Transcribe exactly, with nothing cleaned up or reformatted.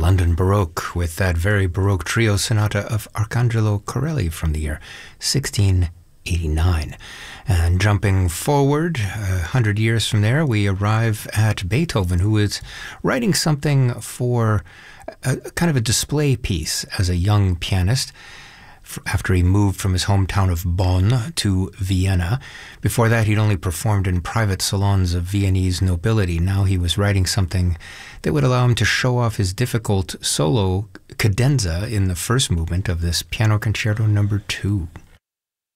London Baroque with that very Baroque trio sonata of Arcangelo Corelli from the year sixteen eighty-nine. And jumping forward a hundred years from there, we arrive at Beethoven, who is writing something for a, a kind of a display piece as a young pianist after he moved from his hometown of Bonn to Vienna. Before that, he'd only performed in private salons of Viennese nobility. Now he was writing something that would allow him to show off his difficult solo cadenza in the first movement of this Piano Concerto number two.